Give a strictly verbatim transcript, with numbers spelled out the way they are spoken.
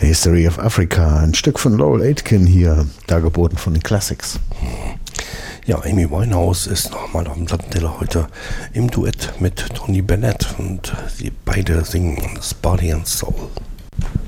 History of Africa, ein Stück von Laurel Aitken hier, dargeboten von den Classics. Ja, Amy Winehouse ist nochmal am Plattenteller heute im Duett mit Tony Bennett und sie beide singen das Body and Soul.